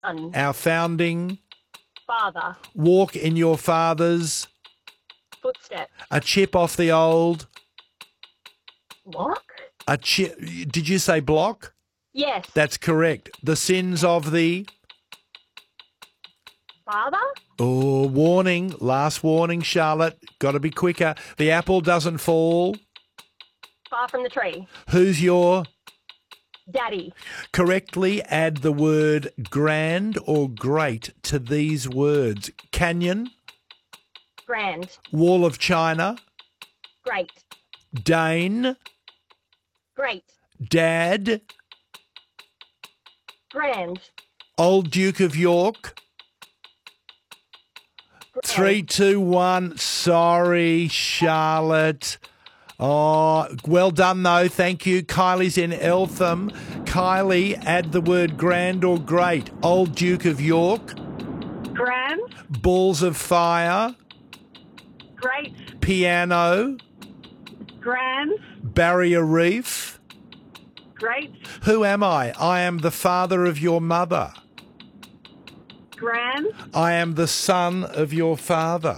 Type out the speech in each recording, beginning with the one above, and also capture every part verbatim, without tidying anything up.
Son. Our founding. Father. Walk in your father's. Footsteps. A chip off the old. Block? A chip. Did you say block? Yes. That's correct. The sins of the. Father? Oh, warning. Last warning, Charlotte. Got to be quicker. The apple doesn't fall. Far from the tree. Who's your? Daddy. Correctly add the word grand or great to these words. Canyon. Grand. Wall of China. Great. Dane. Great. Dad. Grand. Old Duke of York. Grand. Three, two, one. Sorry, Charlotte. Oh, well done, though. Thank you. Kylie's in Eltham. Kylie, add the word grand or great. Old Duke of York. Grand. Balls of fire. Great. Piano. Grand. Barrier reef. Great. Who am I? I am the father of your mother. Grand. I am the son of your father.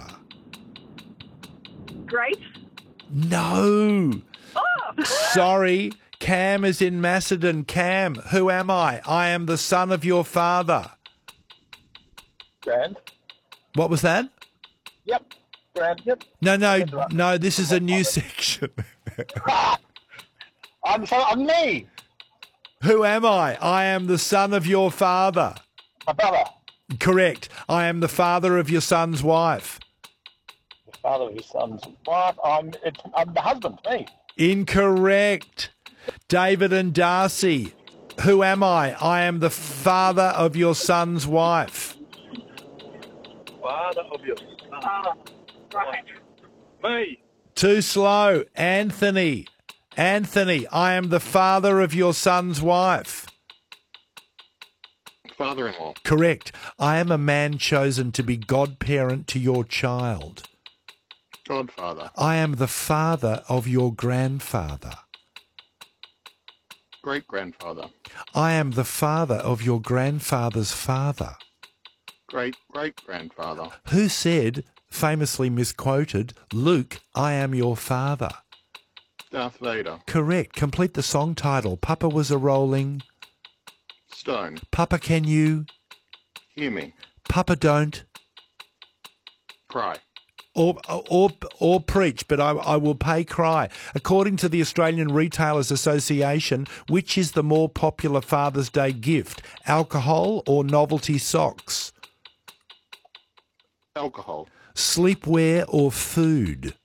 Great. No. Oh. Sorry. Cam is in Macedon. Cam, who am I? I am the son of your father. Grand. What was that? Yep. Grand. Yep. No, no, no, this is a new section. I'm so I'm me. Who am I? I am the son of your father. My brother. Correct. I am the father of your son's wife. The father of his son's wife. I'm it's, I'm the husband. Me. Incorrect. David and Darcy. Who am I? I am the father of your son's wife. Father of your son. Right. Me. Too slow. Anthony. Anthony, I am the father of your son's wife. Father-in-law. Correct. I am a man chosen to be godparent to your child. Godfather. I am the father of your grandfather. Great-grandfather. I am the father of your grandfather's father. Great-great-grandfather. Who said, famously misquoted, Luke, I am your father? Darth Vader. Correct. Complete the song title. Papa was a rolling. Stone. Papa, can you? Hear me. Papa, don't. Cry. Or, or, or preach, but I, I will pay cry. According to the Australian Retailers Association, which is the more popular Father's Day gift, alcohol or novelty socks? Alcohol. Sleepwear or food?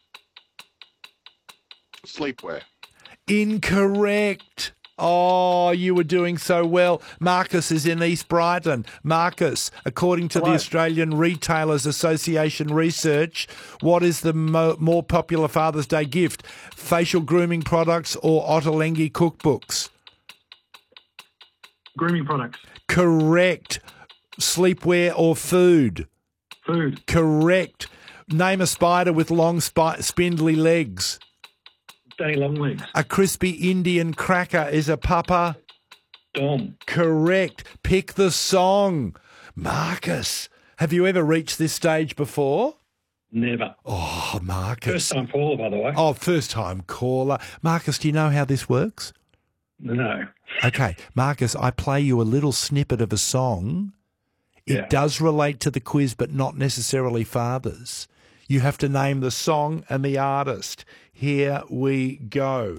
Sleepwear. Incorrect. Oh, you were doing so well. Marcus is in East Brighton. Marcus, according to Hello. the Australian Retailers Association research, what is the mo- more popular Father's Day gift? Facial grooming products or Ottolenghi cookbooks? Grooming products. Correct. Sleepwear or food? Food. Correct. Name a spider with long spi- spindly legs. Daddy Longlegs. A crispy Indian cracker is a papa. Dom. Correct. Pick the song. Marcus, have you ever reached this stage before? Never. Oh, Marcus. First time caller, by the way. Oh, first time caller. Marcus, do you know how this works? No. Okay, Marcus, I play you a little snippet of a song. It Yeah. does relate to the quiz, but not necessarily fathers. You have to name the song and the artist. Here we go.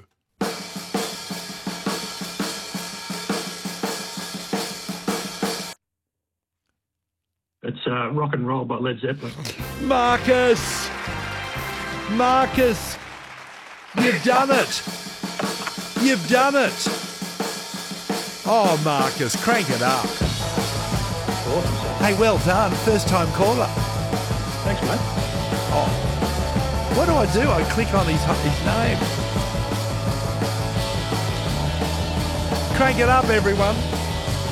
It's uh, Rock and Roll by Led Zeppelin. Marcus! Marcus! You've done it! You've done it! Oh, Marcus, crank it up. Awesome, sir. Hey, well done. First time caller. Thanks, mate. Oh. What do I do? I click on his, his name. Crank it up, everyone.